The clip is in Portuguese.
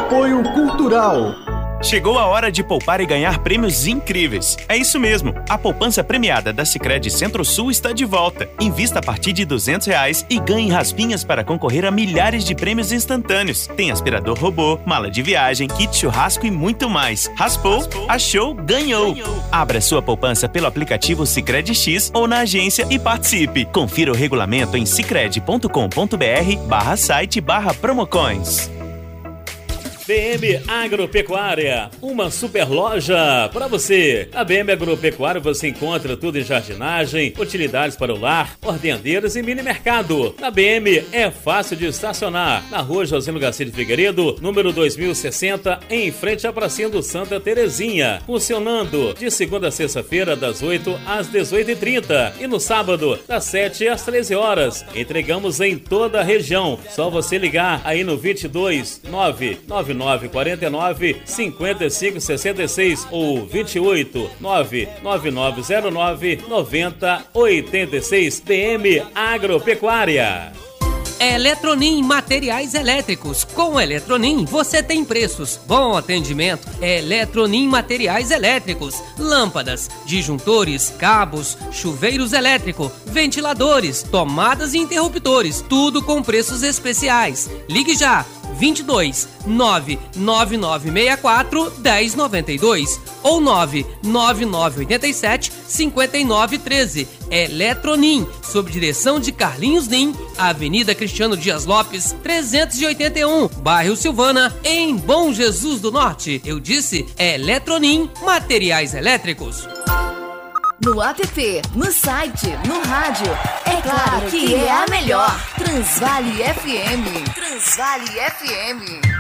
Apoio Cultural. Chegou a hora de poupar e ganhar prêmios incríveis. É isso mesmo, a poupança premiada da Sicredi Centro-Sul está de volta. Invista a partir de R$200 e ganhe raspinhas para concorrer a milhares de prêmios instantâneos. Tem aspirador robô, mala de viagem, kit churrasco e muito mais. Raspou, achou, ganhou. Abra sua poupança pelo aplicativo Sicredi X ou na agência e participe. Confira o regulamento em sicredi.com.br/site/promocoins. BM Agropecuária, uma super loja para você. A BM Agropecuária você encontra tudo em jardinagem, utilidades para o lar, hortendeiras e mini mercado. Na BM é fácil de estacionar. Na rua Josino Garcia de Figueiredo, número 2060, em frente à pracinha do Santa Terezinha. Funcionando de segunda a sexta-feira, das 8 às 18h30 e no sábado, das 7 às 13 horas. Entregamos em toda a região. Só você ligar aí no 22 99949 5566 ou 28 99909 9086. BM Agropecuária. Eletronim Materiais Elétricos. Com Eletronim você tem preços, bom atendimento. Eletronim Materiais Elétricos. Lâmpadas, disjuntores, cabos, chuveiros elétricos, ventiladores, tomadas e interruptores. Tudo com preços especiais. Ligue já. 22 99964 1092 ou 99987 5913. Eletronim, sob direção de Carlinhos Nim, Avenida Cristiano Dias Lopes, 381, bairro Silvana, em Bom Jesus do Norte. Eu disse Eletronim Materiais Elétricos. No app, no site, no rádio. É claro que é a melhor. Transvale FM. Transvale FM.